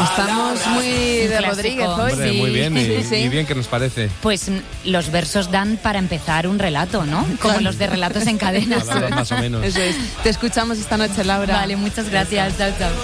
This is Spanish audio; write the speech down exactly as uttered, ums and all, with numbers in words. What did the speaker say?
Estamos muy de clásico. Rodríguez hoy. Hombre, Sí. muy bien, y, Sí, sí. y bien que nos parece. Pues mm, los versos dan para empezar un relato, ¿no? Como los de relatos en cadena. Palabras más o menos. Eso es. Te escuchamos esta noche, Laura. Vale, muchas gracias. Chao, chao.